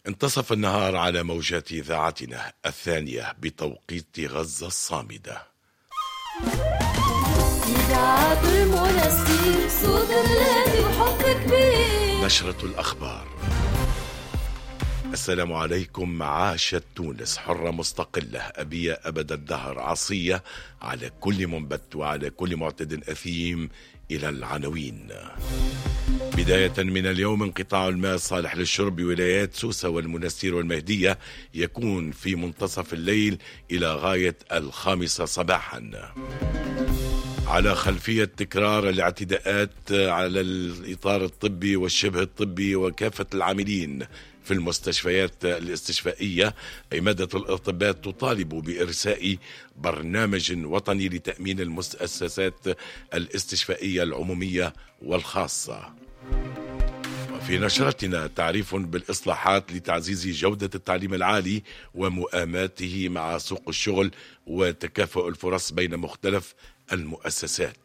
انتصف النهار على موجات إذاعتنا الثانية بتوقيت غزة الصامدة. إذاعة المنستير صوت الذي وحب كبير. نشرة الأخبار. السلام عليكم. عاشت تونس حرة مستقلة أبية أبد الدهر، عصية على كل منبت وعلى كل معتد أثيم. إلى العناوين. بداية من اليوم انقطاع الماء الصالح للشرب بولايات سوسة والمنستير والمهدية يكون في منتصف الليل إلى غاية 5 صباحا. على خلفية تكرار الاعتداءات على الإطار الطبي والشبه الطبي وكافة العاملين في المستشفيات الاستشفائية، عمادة الأطباء تطالب بإرساء برنامج وطني لتأمين المؤسسات الاستشفائية العمومية والخاصة. وفي نشرتنا تعريف بالإصلاحات لتعزيز جودة التعليم العالي ومؤاماته مع سوق الشغل وتكافؤ الفرص بين مختلف المؤسسات.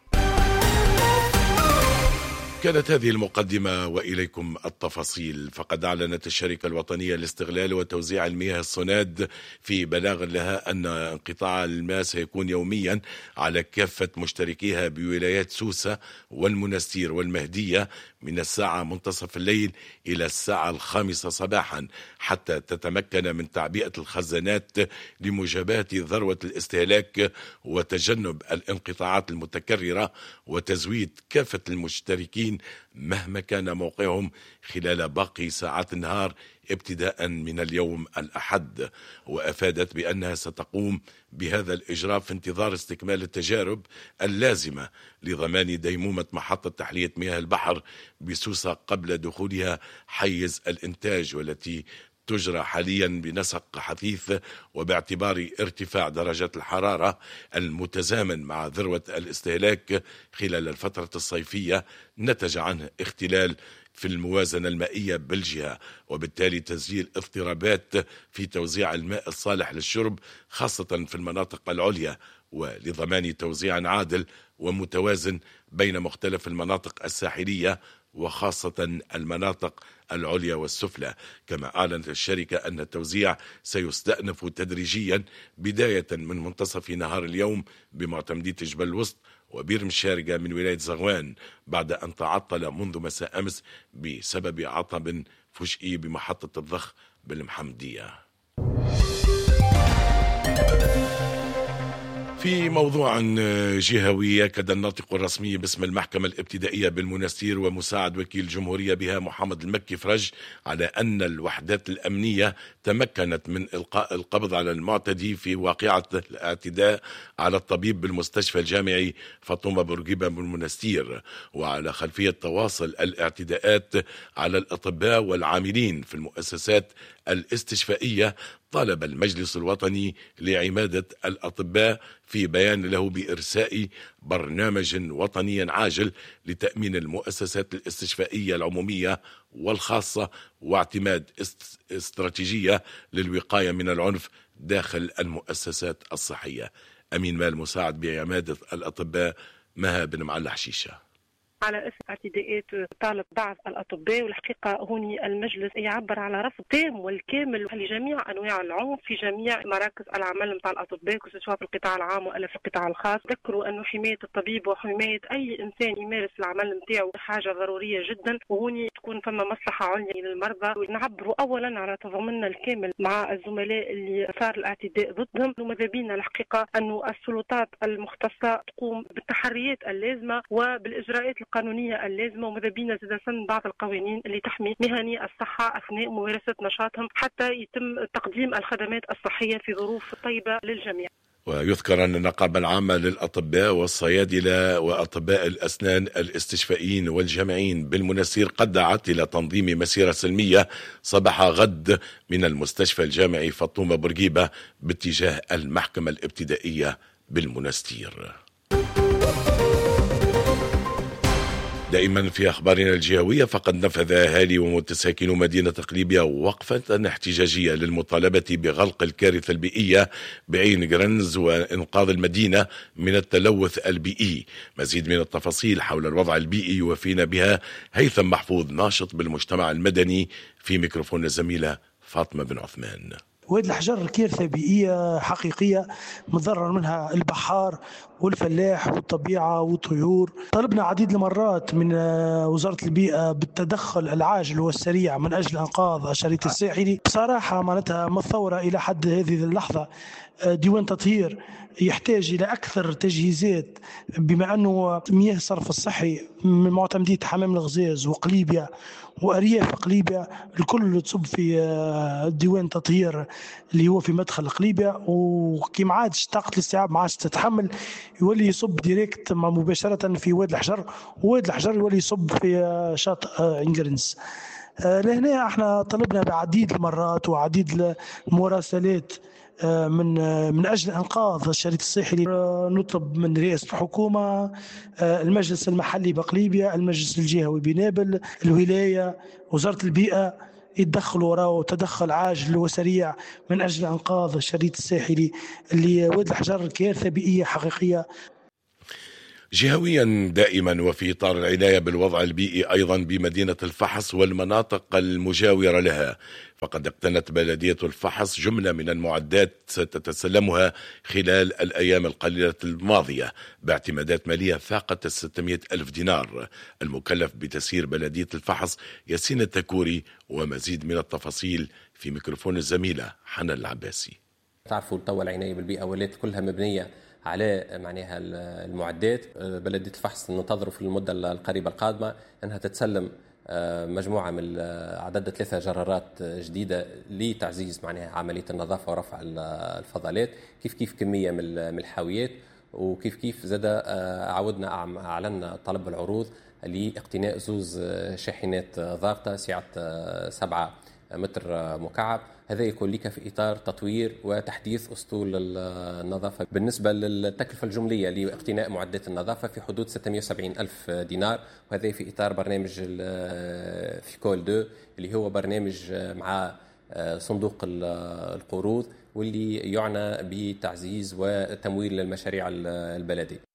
كانت هذه المقدمة وإليكم التفاصيل. فقد أعلنت الشركة الوطنية لاستغلال وتوزيع المياه الصناد في بلاغ لها أن انقطاع الماء سيكون يوميا على كافة مشتركيها بولايات سوسة والمنستير والمهدية من الساعة منتصف الليل إلى الساعة 5 صباحا حتى تتمكن من تعبئة الخزانات لمجابهة ذروة الاستهلاك وتجنب الانقطاعات المتكررة وتزويد كافة المشتركين مهما كان موقعهم خلال باقي ساعات النهار ابتداء من اليوم الأحد. وأفادت بأنها ستقوم بهذا الإجراء في انتظار استكمال التجارب اللازمة لضمان ديمومة محطة تحلية مياه البحر بسوسة قبل دخولها حيز الإنتاج، والتي تجرى حاليا بنسق حثيث، وباعتبار ارتفاع درجات الحرارة المتزامن مع ذروة الاستهلاك خلال الفترة الصيفية نتج عنه اختلال في الموازنة المائية بالجهة، وبالتالي تسجيل اضطرابات في توزيع الماء الصالح للشرب خاصة في المناطق العليا، ولضمان توزيع عادل ومتوازن بين مختلف المناطق الساحلية وخاصة المناطق العليا والسفلى. كما أعلنت الشركة أن التوزيع سيستأنف تدريجيا بداية من منتصف نهار اليوم بمعتمدية جبل الوسط وبير مشارقة من ولاية زغوان، بعد أن تعطل منذ مساء أمس بسبب عطب فجئي بمحطة الضخ بالمحمدية. في موضوع جهوي، أكد الناطق الرسمي باسم المحكمة الابتدائية بالمنستير ومساعد وكيل الجمهورية بها محمد المكي فرج على أن الوحدات الأمنية تمكنت من إلقاء القبض على المعتدي في واقعة الاعتداء على الطبيب بالمستشفى الجامعي فاطمة بورقيبة بالمنستير. وعلى خلفية تواصل الاعتداءات على الأطباء والعاملين في المؤسسات الاستشفائية، طالب المجلس الوطني لعمادة الأطباء في بيان له بإرساء برنامج وطني عاجل لتأمين المؤسسات الاستشفائية العمومية والخاصة واعتماد استراتيجية للوقاية من العنف داخل المؤسسات الصحية. أمين مال مساعد بعمادة الأطباء مها بن معلى حشيشة. على اسم اعتداءات طالب بعض الاطباء، والحقيقه هوني المجلس يعبر على رفض تام والكامل لجميع انواع العنف في جميع مراكز العمل نتاع الاطباء، سواء في القطاع العام ولا في القطاع الخاص. ذكروا انه حمايه الطبيب وحمايه اي انسان يمارس العمل نتاعو حاجه ضروريه جدا، وهوني تكون فما مصلحه عليا للمرضى. ونعبروا اولا على تضامننا الكامل مع الزملاء اللي صار الاعتداء ضدهم، وماذا بينا الحقيقه انه السلطات المختصه تقوم بالتحريات اللازمه وبالاجراءات القانونية اللازمة، وماذا بينا زاد سن بعض القوانين اللي تحمي مهني الصحة أثناء ممارسة نشاطهم حتى يتم تقديم الخدمات الصحية في ظروف طيبة للجميع. ويذكر أن النقابة العامة للأطباء والصيادلة وأطباء الأسنان الاستشفائيين والجامعين بالمنستير قد دعت إلى تنظيم مسيرة سلمية صباح غد من المستشفى الجامعي فاطمة بورقيبة باتجاه المحكمة الابتدائية بالمنستير. دائما في أخبارنا الجهوية، فقد نفذ أهالي ومتساكنو مدينة قليبية وقفة احتجاجية للمطالبة بغلق الكارثة البيئية بعين جرنز وإنقاذ المدينة من التلوث البيئي. مزيد من التفاصيل حول الوضع البيئي يوفينا بها هيثم محفوظ، ناشط بالمجتمع المدني، في ميكروفون الزميلة فاطمة بن عثمان. وادي الحجر كارثة بيئية حقيقية متضرر منها البحار والفلاح والطبيعة والطيور. طلبنا عديد المرات من وزارة البيئة بالتدخل العاجل والسريع من أجل إنقاذ الشريط الساحلي. بصراحة معناتها متصورة إلى حد هذه اللحظة ديوان تطهير يحتاج إلى أكثر تجهيزات، بما أنه مياه الصرف الصحي من معتمدية حمام الغزاز وقليبيا وأرياف قليبيا الكل تصب في ديوان تطهير اللي هو في مدخل قليبيا، وكي ما عادش طاقة الاستيعاب ما عادش تتحمل يولي يصب ديريكت مباشرة في وادي الحجر، ووادي الحجر يولي يصب في شاطئ إنجرنس. لهنا احنا طلبنا بعديد المرات وعديد المراسلات من أجل إنقاذ الشريط الساحلي. نطلب من رئاسة الحكومة، المجلس المحلي بقليبيا، المجلس الجهوي بنابل، الولاية، وزارة البيئة يتدخلوا وراء تدخل عاجل وسريع من أجل إنقاذ الشريط الساحلي اللي وادي الحجر كارثة بيئية حقيقية. جهويا دائما وفي إطار العناية بالوضع البيئي أيضا بمدينة الفحص والمناطق المجاورة لها، فقد اقتنت بلدية الفحص جملة من المعدات ستتسلمها خلال الأيام القليلة الماضية باعتمادات مالية فاقت 600 ألف دينار. المكلف بتسيير بلدية الفحص ياسين التكوري، ومزيد من التفاصيل في ميكروفون الزميلة حنان العباسي. تعرفوا توا العناية بالبيئة ولات كلها مبنية على معناها المعدات. بلدية الفحص ننتظر في المدة القريبة القادمة أنها تتسلم مجموعة من عدد 3 جرارات جديدة لتعزيز معناها عملية النظافة ورفع الفضلات، كيف كمية من الحاويات، وكيف زاد عودنا أعلنا طلب العروض لاقتناء 2 شاحنات ضاغطة سعة 7 متر مكعب. هذا يكون لك في إطار تطوير وتحديث أسطول النظافة. بالنسبة للتكلفة الجملية لاقتناء معدات النظافة في حدود 670 ألف دينار، وهذا في إطار برنامج فيكول 2 اللي هو برنامج مع صندوق القروض واللي يعنى بتعزيز وتمويل المشاريع البلدية.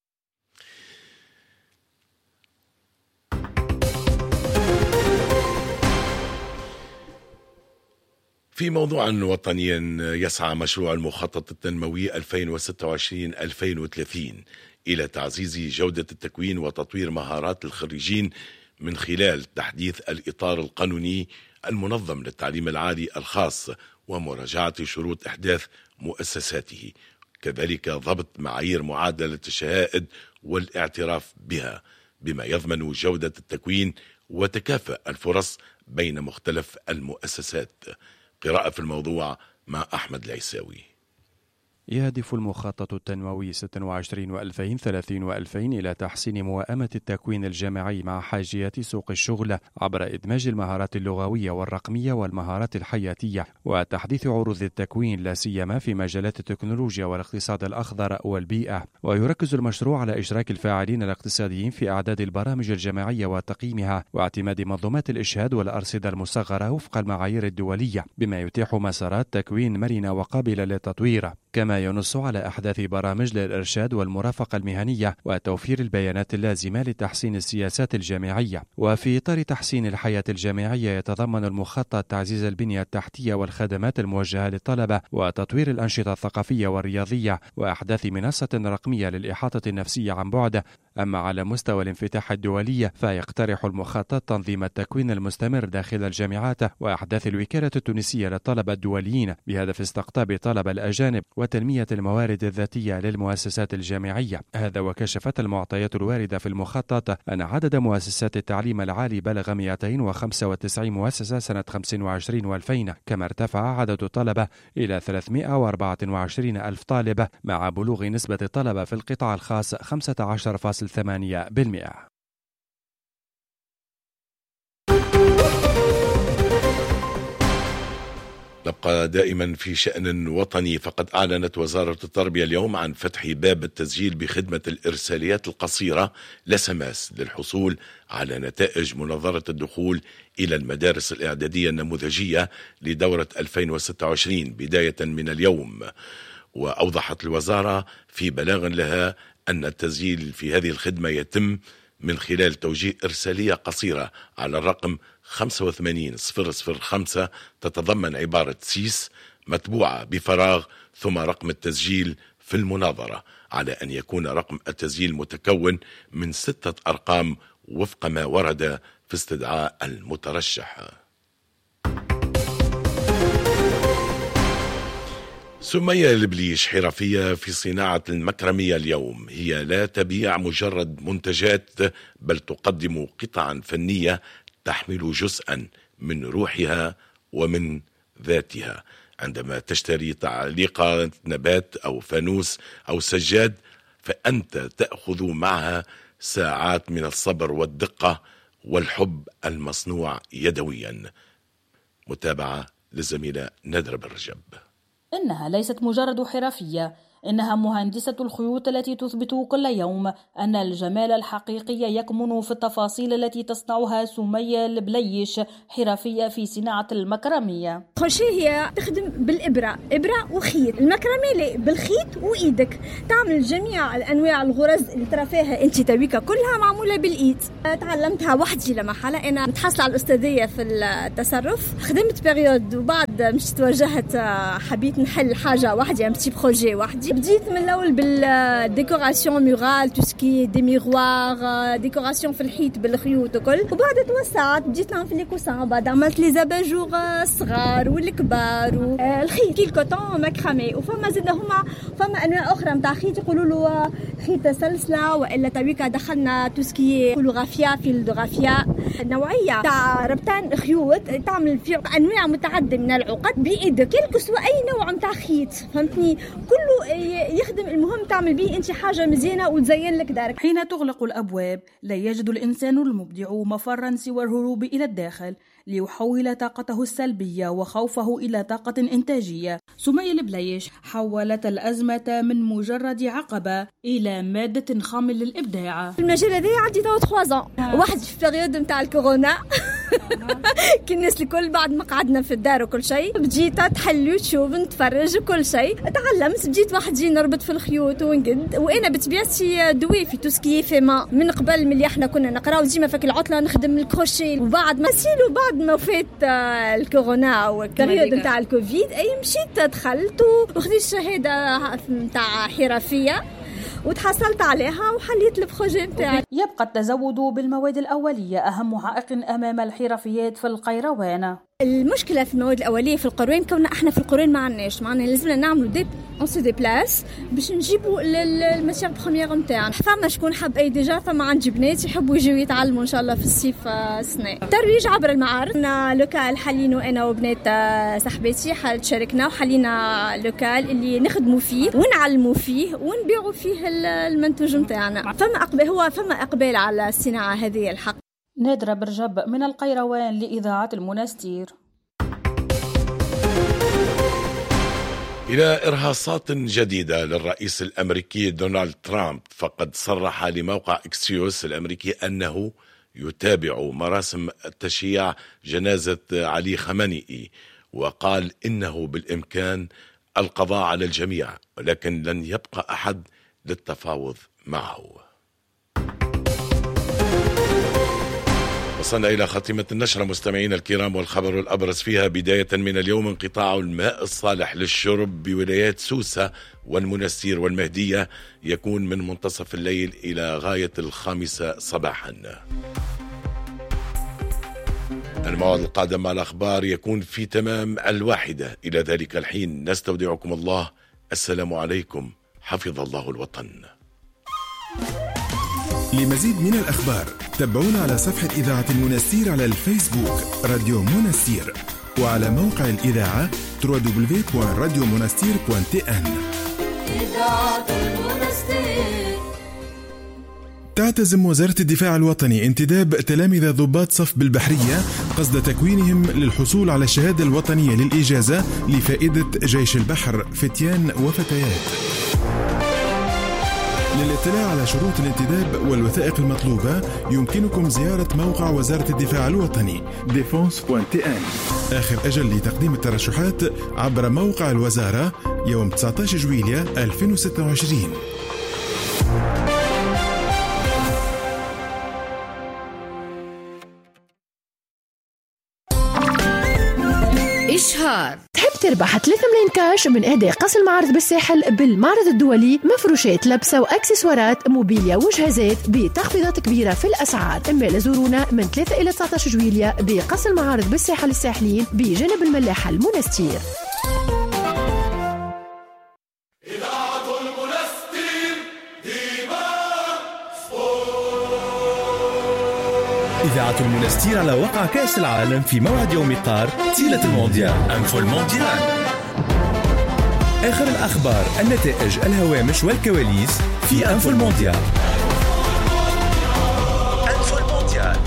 في موضوع وطني، يسعى مشروع المخطط التنموي 2026-2030 إلى تعزيز جودة التكوين وتطوير مهارات الخريجين من خلال تحديث الإطار القانوني المنظم للتعليم العالي الخاص ومراجعة شروط إحداث مؤسساته، كذلك ضبط معايير معادلة الشهائد والاعتراف بها بما يضمن جودة التكوين وتكافؤ الفرص بين مختلف المؤسسات. قراءة في الموضوع مع أحمد العيساوي. يهدف المخطط التنموي 26 و2030 و2000 إلى تحسين موائمة التكوين الجامعي مع حاجيات سوق الشغل عبر إدماج المهارات اللغوية والرقمية والمهارات الحياتية وتحديث عروض التكوين لا سيما في مجالات التكنولوجيا والاقتصاد الأخضر والبيئة. ويركز المشروع على إشراك الفاعلين الاقتصاديين في إعداد البرامج الجامعية وتقييمها واعتماد منظومات الإشهاد والأرصدة المصغرة وفق المعايير الدولية بما يتيح مسارات تكوين مرنة وقابلة للتطوير. كما ينص على أحداث برامج للإرشاد والمرافقة المهنية وتوفير البيانات اللازمة لتحسين السياسات الجامعية. وفي إطار تحسين الحياة الجامعية يتضمن المخطط تعزيز البنية التحتية والخدمات الموجهة للطلبة وتطوير الأنشطة الثقافية والرياضية وأحداث منصة رقمية للإحاطة النفسية عن بعد. أما على مستوى الانفتاح الدولي فيقترح المخطط تنظيم التكوين المستمر داخل الجامعات وأحداث الوكالة التونسية للطلبة الدوليين بهدف استقطاب طلبة الأجانب وتنمية الموارد الذاتية للمؤسسات الجامعية. هذا وكشفت المعطيات الواردة في المخطط أن عدد مؤسسات التعليم العالي بلغ 295 مؤسسة سنة 25 و2000، كما ارتفع عدد الطلبة إلى 324 ألف طالب مع بلوغ نسبة الطلبة في القطاع الخاص 15.8%. نبقى دائما في شأن وطني، فقد أعلنت وزارة التربية اليوم عن فتح باب التسجيل بخدمة الإرساليات القصيرة لسماس للحصول على نتائج منظرة الدخول إلى المدارس الإعدادية النموذجية لدورة 2026 بداية من اليوم. وأوضحت الوزارة في بلاغ لها أن التسجيل في هذه الخدمة يتم من خلال توجيه إرسالية قصيرة على الرقم 85005 تتضمن عبارة سيس متبوعة بفراغ ثم رقم التسجيل في المناظرة، على أن يكون رقم التسجيل متكون من 6 أرقام وفق ما ورد في استدعاء المترشح. سمية البليش حرفية في صناعة المكرمية اليوم، هي لا تبيع مجرد منتجات بل تقدم قطعا فنية تحمل جزءا من روحها ومن ذاتها. عندما تشتري تعليقة نبات أو فانوس أو سجاد فأنت تأخذ معها ساعات من الصبر والدقة والحب المصنوع يدويا. متابعة للزميلة نادرة بالرجب. إنها ليست مجرد حرفية، إنها مهندسة الخيوط التي تثبت كل يوم أن الجمال الحقيقي يكمن في التفاصيل التي تصنعها سمية البليش، حرفية في صناعة المكرمية. خوشي هي تخدم بالإبرة، إبرة وخيط. المكرمية بالخيط وإيدك، تعمل جميع الأنواع الغرز اللي ترى فيها أنت تويكا كلها معمولة بالإيد. تعلمتها وحدي لمحلة، أنا متحصلة على الأستاذية في التصرف. خدمت بيريود وبعد مش توجهت حبيت نحل حاجة وحدي، يعني بتي بروجي وحدي. بديت من الأول بالديكوراسيون مورال، توسكي دي ميغوار، ديكوراسيون في الحيط بالخيوط وكل. وبعد توسعت بديت نعمل في لي كوسان، بعد عملت لي زباجور الصغار والكبار والخيط الكوتون مكرمي. وفما زدنا فما أنواع أخرى متاع خيط يقولوا له خيط سلسلة، وإلا تويكا دخلنا توسكي يقولوا غافيا فيل دو غافيا، نوعية تاع ربطان خيوط تعمل في أنواع متعددة من العقد بإيدك، يلكسوا أي نوع متاع خيط، فهمتني؟ كله يخدم، المهم تعمل به انت حاجه مزيانه وتزين لك دارك. حين تغلق الابواب لا يجد الانسان المبدع مفرا سوى الهروب الى الداخل ليحول طاقته السلبيه وخوفه الى طاقه انتاجيه. سمية البليش حولت الازمه من مجرد عقبه الى ماده خام للابداع. في المجال هذا عندي 3 واحد في البريود نتاع الكورونا كي الناس الكل بعد ما قعدنا في الدار وكل شيء بديت تحل يوتيوب نتفرج وكل شيء، تعلمت بديت وحدي نربط في الخيوط ونقد. وانا بطبيعتي دوي في توسكي فيما من قبل ملي احنا كنا نقراو ديما فك العطله نخدم الكروشي. وبعد ما سيلو بعد ما فات الكورونا والبريود نتاع الكوفيد اي مشيت دخلت وخذيت الشهاده نتاع حرفيه وتحصلت عليها وحليت البروجي نتاعي. يبقى التزود بالمواد الأولية أهم عائق أمام الحرفيات في القيروان. المشكله في المواد الاوليه في القروان كنا احنا في القروان ما عندناش، معنا لازمنا نعملوا دي اون سي دي بلاس باش نجيبوا الماتيير بروميير نتاعنا. فما شكون حب اي ديجا، فما عندي بنات يحبوا يجيو يتعلموا ان شاء الله في الصيف السنه. ترويج عبر المعارض، انا لوكال حلينو انا وبنات صاحبتي تشاركنا وحلينا لوكال اللي نخدموا فيه ونعلموا فيه ونبيعوا فيه المنتوج نتاعنا. فما اقبال على الصناعه هذه الحق. نادرة برجب من القيروان لإذاعة المنستير. إلى إرهاصات جديدة للرئيس الأمريكي دونالد ترامب، فقد صرح لموقع إكسيوس الأمريكي أنه يتابع مراسم تشييع جنازة علي خامنئي، وقال إنه بالإمكان القضاء على الجميع ولكن لن يبقى أحد للتفاوض معه. وصلنا إلى خاتمة النشرة مستمعين الكرام، والخبر الأبرز فيها بداية من اليوم انقطاع الماء الصالح للشرب بولايات سوسة والمنستير والمهدية يكون من منتصف الليل إلى غاية 5 صباحا. الموعد القادم مع الأخبار يكون في تمام 1:00. إلى ذلك الحين نستودعكم الله. السلام عليكم، حفظ الله الوطن. لمزيد من الأخبار تابعونا على صفحة إذاعة المنستير على الفيسبوك راديو منستير، وعلى موقع الإذاعة www.radiomonastir.tn. إذاعة المنستير. تعتزم وزارة الدفاع الوطني انتداب تلامذة ضباط صف بالبحرية قصد تكوينهم للحصول على الشهادة الوطنية للإجازة لفائدة جيش البحر فتيان وفتيات. للاطلاع على شروط الانتداب والوثائق المطلوبة يمكنكم زيارة موقع وزارة الدفاع الوطني defense.tn. آخر أجل لتقديم الترشحات عبر موقع الوزارة يوم 19 جويلية 2026. إشهار. تحب تربح 3 ملايين كاش من إهداء قصر المعارض بالساحل بالمعرض الدولي، مفروشات لبسة وأكسسوارات موبيليا وجهازات بتخفيضات كبيرة في الأسعار. إما لزورونا من 3 إلى 19 جويلية بقصر المعارض بالساحل الساحلين بجانب الملاحة المنستير. إذاعة المنستير على وقع كأس العالم في موعد يوم قار تيلة المونديال أنفو المونديال. آخر الأخبار، النتائج، الهوامش والكواليس في أنفو المونديال. أنفو المونديال.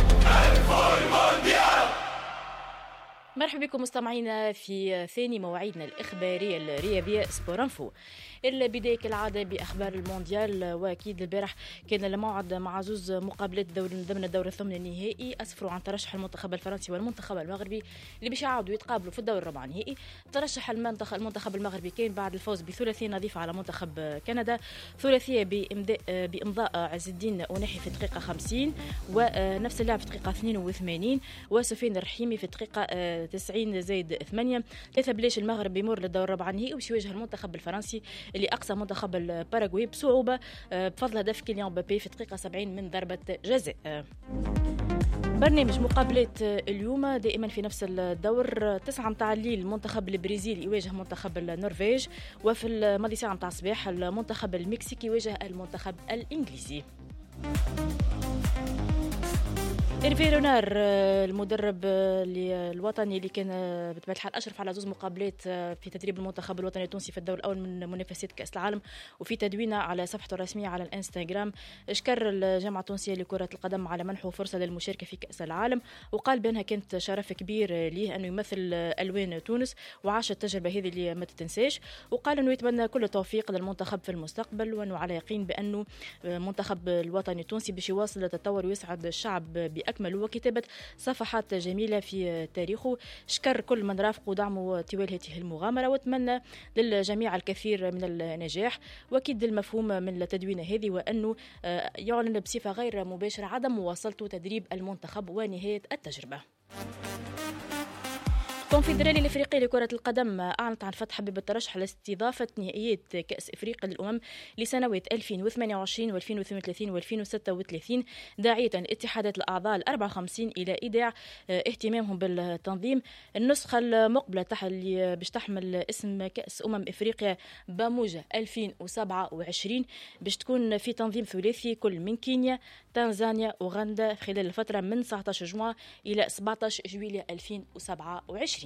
مرحبا بكم مستمعينا في ثاني مواعيدنا الإخبارية الرياضية سبور انفو. البداية كالعادة بأخبار المونديال، وأكيد البارح كان الموعد مع زوز مقابلات ضمن الدور الثمن النهائي أسفروا عن ترشح المنتخب الفرنسي والمنتخب المغربي اللي باش يعاودوا يتقابلوا في الدور الربع النهائي. ترشح المنتخب المغربي كان بعد الفوز بثلاثية نظيفة على منتخب كندا، ثلاثية بإمضاء عز الدين أوناحي في الدقيقة 50 ونفس اللاعب في الدقيقة 82 وسفيان الرحيمي في الدقيقة 90+8. 3 بلاش المغرب بيمر للدور الربع النهائي وباش يواجه المنتخب الفرنسي اللي أقصى منتخب الباراغواي بصعوبة بفضل هدف كيليان مبابي في الدقيقة 70 من ضربة جزاء. برنامج مقابلات اليوم دائما في نفس الدور. 9 متاع الليل المنتخب البرازيلي يواجه منتخب النرويج، وفي الماضي ساعة متاع الصباح المنتخب المكسيكي يواجه المنتخب الإنجليزي. إيرفي رونار المدرب الوطني اللي كان بطبيعة الحال أشرف على زوج مقابلات في تدريب المنتخب الوطني التونسي في الدور الأول من منافسات كأس العالم وفي تدوينه على صفحته الرسمية على الانستغرام، اشكر الجامعة التونسية لكرة القدم على منحه فرصة للمشاركة في كأس العالم، وقال بأنها كانت شرف كبير ليه أنه يمثل ألوان تونس وعاش التجربة هذه اللي ما تتنساش، وقال أنه يتمنى كل التوفيق للمنتخب في المستقبل وأنه على يقين بأنه منتخب الوطني التونسي باش يواصل التطور ويسعد الشعب بأكمل وكتابة صفحات جميلة في تاريخه. شكر كل من رافقوا ودعموا طوال هذه المغامرة واتمنى للجميع الكثير من النجاح، واكيد المفهوم من التدوينة هذه وأنه يعلن بصفة غير مباشرة عدم مواصلته تدريب المنتخب ونهاية التجربة. الكونفدرالية الافريقية لكرة القدم اعلنت عن فتح باب الترشح لاستضافة نهائيات كأس افريقيا للأمم لسنوات 2028 و2032 و2036، داعية الاتحادات الأعضاء 54 إلى إيداع اهتمامهم بالتنظيم. النسخة المقبلة اللي باش تحمل اسم كأس افريقيا باموجة 2027 باش تكون في تنظيم ثلاثي كل من كينيا، تنزانيا، أوغندا خلال الفترة من 19 جوان إلى 17 جويلية 2027.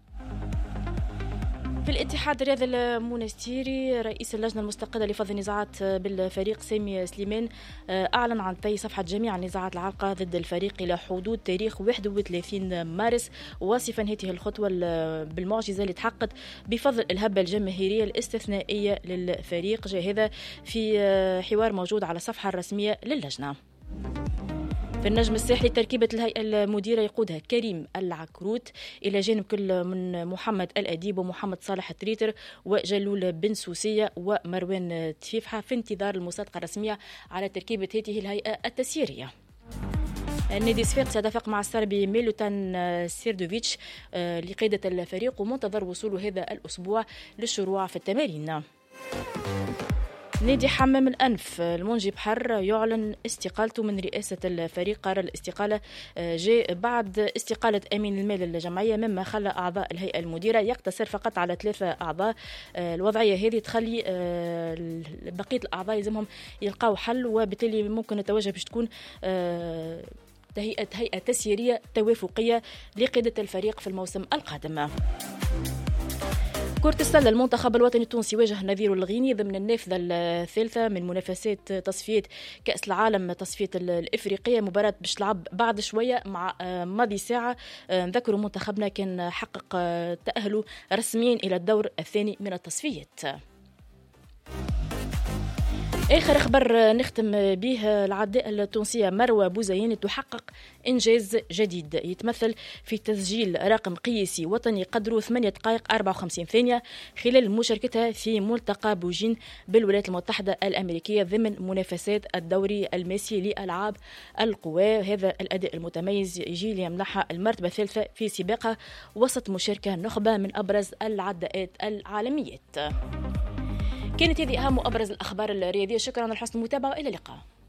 في الاتحاد الرياضي المنستيري رئيس اللجنة المستقلة لفض النزاعات بالفريق سامي سليمان أعلن عن طي صفحة جميع النزاعات العالقة ضد الفريق إلى حدود تاريخ 31 مارس، واصفا هذه الخطوة بالمعجزة اللي تحققت بفضل الهبة الجماهيرية الاستثنائية للفريق. جاء هذا في حوار موجود على الصفحة الرسمية للجنة. في النجم الساحلي تركيبة الهيئة المديرة يقودها كريم العكروت إلى جانب كل من محمد الأديب ومحمد صالح التريتر وجلول بن سوسية ومروان تفيفحة في انتظار المصادقة الرسمية على تركيبة هذه الهيئة التسييرية. النادي صفاقس يتفق مع السربي ميلوتان سيردوفيتش لقيادة الفريق ومنتظر وصوله هذا الأسبوع للشروع في التمارين. نادي حمام الأنف المنجي بحر يعلن استقالته من رئاسة الفريق. قرار الاستقالة جاء بعد استقالة أمين المال الجمعية مما خلى أعضاء الهيئة المديرة يقتصر فقط على 3 أعضاء. الوضعية هذه تخلي بقية الأعضاء يلزمهم يلقاو حل، وبالتالي ممكن نتوجه باش تكون تهيئة هيئة تسييرية توافقية لقيادة الفريق في الموسم القادم. كرة السلة المنتخب الوطني التونسي واجه نظيره الغيني ضمن النافذة الثالثة من منافسات تصفية كأس العالم تصفية الإفريقية. مباراة باش تلعب بعد شوية مع ماضي ساعة. نذكروا منتخبنا كان حقق تأهله رسميا إلى الدور الثاني من التصفيات. آخر خبر نختم به، العداء التونسية مروة بوزياني تحقق إنجاز جديد يتمثل في تسجيل رقم قياسي وطني قدره 8 دقائق 54 ثانية خلال مشاركتها في ملتقى بوجين بالولايات المتحدة الأمريكية ضمن منافسات الدوري الماسي لألعاب القوى. هذا الأداء المتميز يجي ليمنحها المرتبة الثالثة في سباقها وسط مشاركة نخبة من أبرز العداءات العالميات. كانت هذه أهم وأبرز الأخبار الرياضية. شكرا على حسن المتابعة وإلى اللقاء.